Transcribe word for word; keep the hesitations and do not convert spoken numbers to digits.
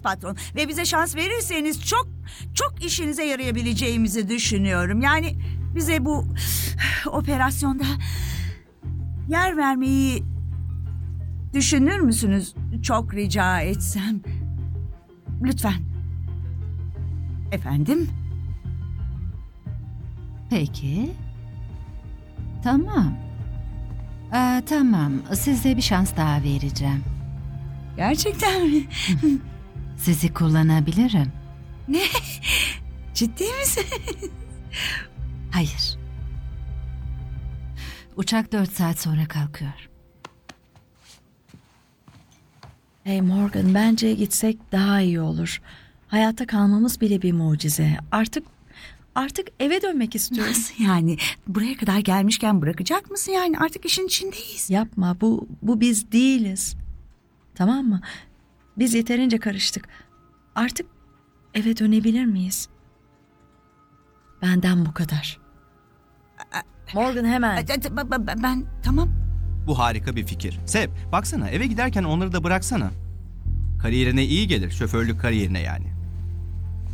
patron. Ve bize şans verirseniz çok çok işinize yarayabileceğimizi düşünüyorum. Yani bize bu operasyonda yer vermeyi düşünür müsünüz? Çok rica etsem. Lütfen. Efendim? Peki. Tamam. Aa, tamam. Size bir şans daha vereceğim. Gerçekten mi? Sizi kullanabilirim. Ne? Ciddi misin? Hayır. Uçak dört saat sonra kalkıyor. Hey Morgan, bence gitsek daha iyi olur. Hayatta kalmamız bile bir mucize. Artık artık eve dönmek istiyorum. Nasıl yani? Buraya kadar gelmişken bırakacak mısın yani? Artık işin içindeyiz. Yapma, bu bu biz değiliz. Tamam mı? Biz yeterince karıştık. Artık eve dönebilir miyiz? Benden bu kadar. Morgan hemen. Ben, ben, ben tamam. Bu harika bir fikir. Seb, baksana eve giderken onları da bıraksana. Kariyerine iyi gelir, şoförlük kariyerine yani.